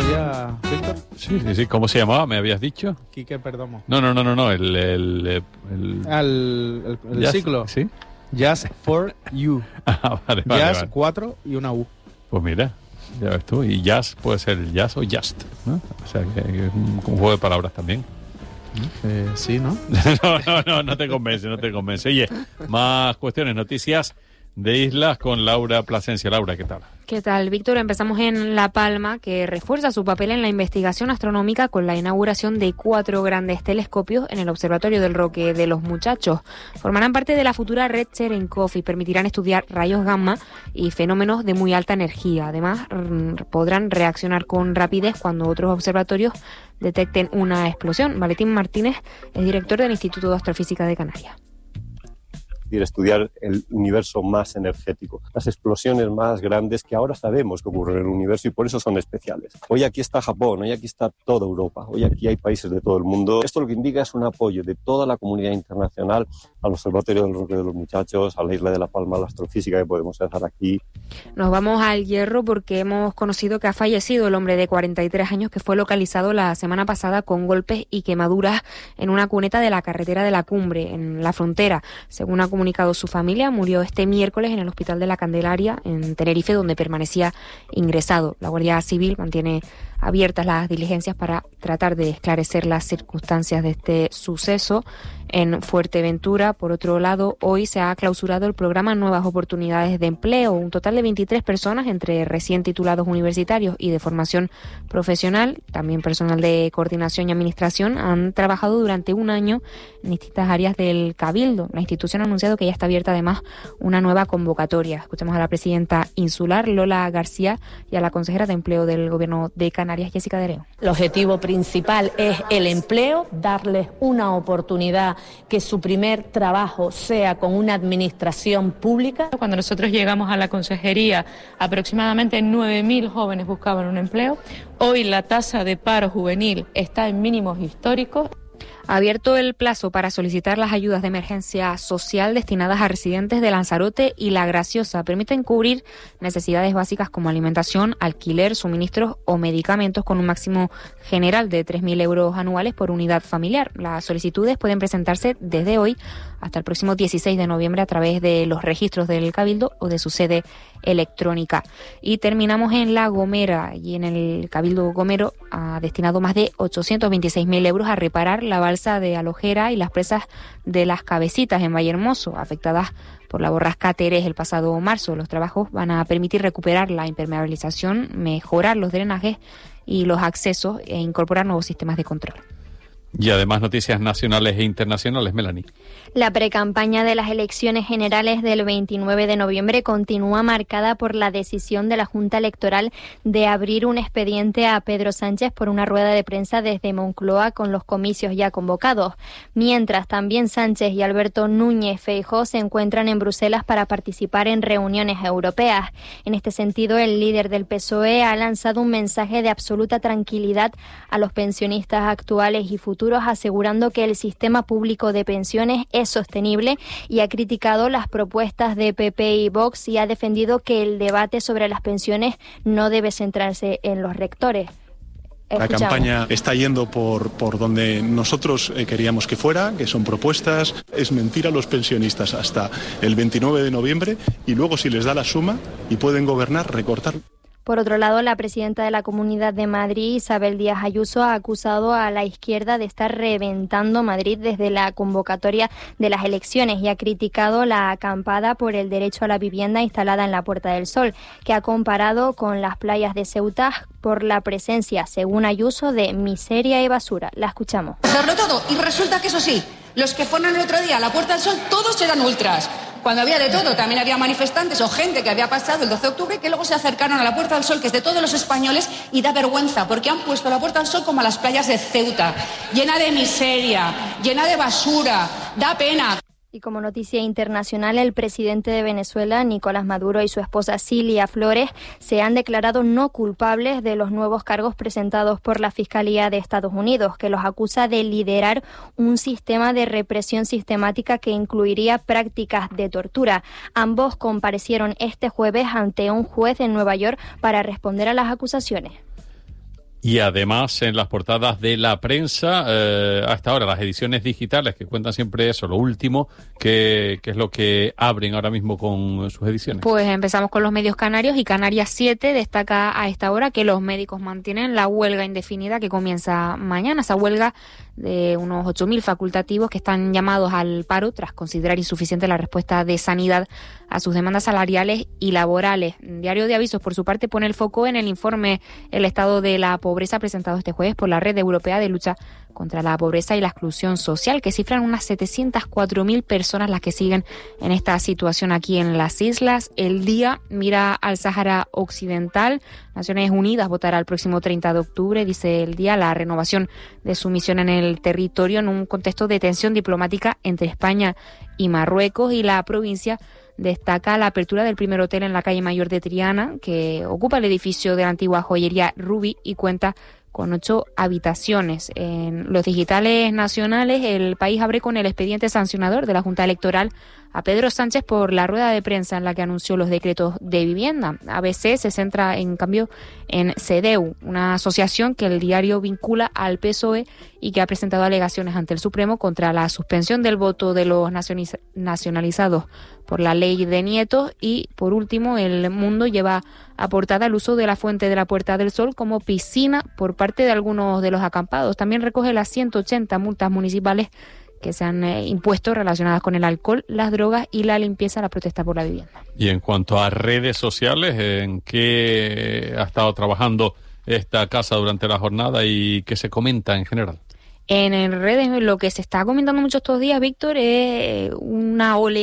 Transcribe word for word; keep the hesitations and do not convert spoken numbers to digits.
sabía, Víctor? Sí, sí, sí. ¿Cómo se llamaba? ¿Me habías dicho? Quique Perdomo. No, no, no, no, no. El, el, el, el... Ah, el, el, el Jazz, ciclo. ¿sí? Jazz for You. Ah, vale, vale. Jazz vale. cuatro y una U. Pues mira, ya ves tú. Y jazz puede ser jazz o just, ¿no? O sea, que, que es un, un juego de palabras también. Eh, sí, ¿no? no, no, no, no te convence, no te convence. Oye, más cuestiones, noticias de islas con Laura Plasencia. Laura, ¿qué tal? ¿Qué tal, Víctor? Empezamos en La Palma, que refuerza su papel en la investigación astronómica con la inauguración de cuatro grandes telescopios en el Observatorio del Roque de los Muchachos. Formarán parte de la futura red Cherenkov y permitirán estudiar rayos gamma y fenómenos de muy alta energía. Además, r- podrán reaccionar con rapidez cuando otros observatorios detecten una explosión. Valentín Martínez es director del Instituto de Astrofísica de Canarias. Estudiar el universo más energético, las explosiones más grandes que ahora sabemos que ocurren en el universo y por eso son especiales. Hoy aquí está Japón, hoy aquí está toda Europa, hoy aquí hay países de todo el mundo. Esto lo que indica es un apoyo de toda la comunidad internacional al Observatorio del Roque de los Muchachos, a la isla de La Palma, a la astrofísica que podemos hacer aquí. Nos vamos al Hierro porque hemos conocido que ha fallecido el hombre de cuarenta y tres años que fue localizado la semana pasada con golpes y quemaduras en una cuneta de la carretera de la Cumbre, en la frontera. Según ha comunicado su familia, murió este miércoles en el Hospital de la Candelaria, en Tenerife, donde permanecía ingresado. La Guardia Civil mantiene abiertas las diligencias para tratar de esclarecer las circunstancias de este suceso. En Fuerteventura, por otro lado, hoy se ha clausurado el programa Nuevas Oportunidades de Empleo. Un total de veintitrés personas, entre recién titulados universitarios y de formación profesional, también personal de coordinación y administración, han trabajado durante un año en distintas áreas del Cabildo. La institución ha anunciado que ya está abierta además una nueva convocatoria. Escuchamos a la presidenta insular, Lola García, y a la consejera de Empleo del Gobierno de Canarias, Jessica de León. El objetivo principal es el empleo, darles una oportunidad, que su primer trabajo sea con una administración pública. Cuando nosotros llegamos a la consejería, aproximadamente nueve mil jóvenes buscaban un empleo. Hoy la tasa de paro juvenil está en mínimos históricos. Ha abierto el plazo para solicitar las ayudas de emergencia social destinadas a residentes de Lanzarote y La Graciosa. Permiten cubrir necesidades básicas como alimentación, alquiler, suministros o medicamentos con un máximo general de tres mil euros anuales por unidad familiar. Las solicitudes pueden presentarse desde hoy hasta el próximo dieciséis de noviembre a través de los registros del Cabildo o de su sede electrónica. Y terminamos en La Gomera, y en el Cabildo Gomero ha destinado más de ochocientos veintiséis mil euros a reparar la balsa de Alojera y las presas de Las Cabecitas en Vallehermoso, afectadas por la borrasca Terés el pasado marzo. Los trabajos van a permitir recuperar la impermeabilización, mejorar los drenajes y los accesos e incorporar nuevos sistemas de control. Y además noticias nacionales e internacionales, Melanie. La precampaña de las elecciones generales del veintinueve de noviembre continúa marcada por la decisión de la Junta Electoral de abrir un expediente a Pedro Sánchez por una rueda de prensa desde Moncloa con los comicios ya convocados. Mientras, también Sánchez y Alberto Núñez Feijóo se encuentran en Bruselas para participar en reuniones europeas. En este sentido, el líder del P S O E ha lanzado un mensaje de absoluta tranquilidad a los pensionistas actuales y futuros, asegurando que el sistema público de pensiones es sostenible, y ha criticado las propuestas de P P y Vox y ha defendido que el debate sobre las pensiones no debe centrarse en los rectores. La Escuchamos. campaña está yendo por, por donde nosotros eh, queríamos que fuera, que son propuestas. Es mentir a los pensionistas hasta el veintinueve de noviembre y luego, si les da la suma y pueden gobernar, recortar. Por otro lado, la presidenta de la Comunidad de Madrid, Isabel Díaz Ayuso, ha acusado a la izquierda de estar reventando Madrid desde la convocatoria de las elecciones y ha criticado la acampada por el derecho a la vivienda instalada en la Puerta del Sol, que ha comparado con las playas de Ceuta por la presencia, según Ayuso, de miseria y basura. La escuchamos. Hacerlo todo, y resulta que eso sí, los que fueron el otro día a la Puerta del Sol, todos eran ultras. Cuando había de todo, también había manifestantes o gente que había pasado el doce de octubre que luego se acercaron a la Puerta del Sol, que es de todos los españoles, y da vergüenza, porque han puesto la Puerta del Sol como a las playas de Ceuta, llena de miseria, llena de basura, da pena. Y como noticia internacional, el presidente de Venezuela, Nicolás Maduro, y su esposa Cilia Flores se han declarado no culpables de los nuevos cargos presentados por la Fiscalía de Estados Unidos, que los acusa de liderar un sistema de represión sistemática que incluiría prácticas de tortura. Ambos comparecieron este jueves ante un juez en Nueva York para responder a las acusaciones. Y además en las portadas de la prensa, eh, hasta ahora las ediciones digitales que cuentan siempre eso, lo último, que, que es lo que abren ahora mismo con sus ediciones. Pues empezamos con los medios canarios y Canarias siete destaca a esta hora que los médicos mantienen la huelga indefinida que comienza mañana, esa huelga de unos ocho mil facultativos que están llamados al paro tras considerar insuficiente la respuesta de Sanidad a sus demandas salariales y laborales. Diario de Avisos, por su parte, pone el foco en el informe El estado de la pobreza presentado este jueves por la Red Europea de Lucha contra la Pobreza y la Exclusión Social, que cifran unas setecientas cuatro mil personas las que siguen en esta situación aquí en las islas. El Día mira al Sáhara Occidental. Naciones Unidas votará el próximo treinta de octubre, dice El Día, la renovación de su misión en el territorio en un contexto de tensión diplomática entre España y Marruecos, y la provincia destaca la apertura del primer hotel en la calle Mayor de Triana, que ocupa el edificio de la antigua joyería Ruby y cuenta con ocho habitaciones. En los digitales nacionales, El País abre con el expediente sancionador de la Junta Electoral a Pedro Sánchez por la rueda de prensa en la que anunció los decretos de vivienda. A B C se centra, en cambio, en CEDEU, una asociación que el diario vincula al P S O E y que ha presentado alegaciones ante el Supremo contra la suspensión del voto de los nacionaliz- nacionalizados por la ley de nietos. Y, por último, El Mundo lleva a portada el uso de la fuente de la Puerta del Sol como piscina por parte de algunos de los acampados. También recoge las ciento ochenta multas municipales que se han eh, impuesto relacionadas con el alcohol, las drogas y la limpieza, la protesta por la vivienda. Y en cuanto a redes sociales, ¿en qué ha estado trabajando esta casa durante la jornada y qué se comenta en general? En redes lo que se está comentando mucho estos días, Víctor, es una oleada